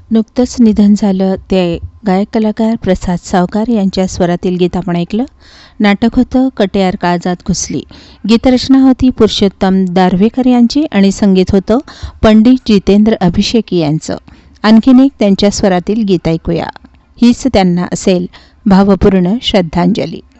नुकतंच निधन झालं ते गायक कलाकार प्रसाद सावकार यांच्या स्वरातील गीत आपण ऐकलं. नाटक होतं कट्यार काळजात घुसली. गीतरचना होती पुरुषोत्तम दारव्हेकर यांची आणि संगीत होतं पंडित जितेंद्र अभिषेकी यांचं. आणखीन एक त्यांच्या स्वरातील गीत ऐकूया. हीच त्यांना असेल भावपूर्ण श्रद्धांजली.